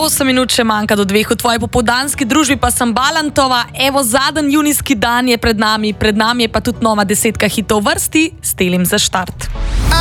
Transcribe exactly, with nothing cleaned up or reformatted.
osem minut še manjka do dveh, v tvoji popoldanski družbi pa sem Balantova. Evo, zadnji junijski dan je pred nami, pred nami je pa tudi nova desetka hitov vrsti s Telim za štart.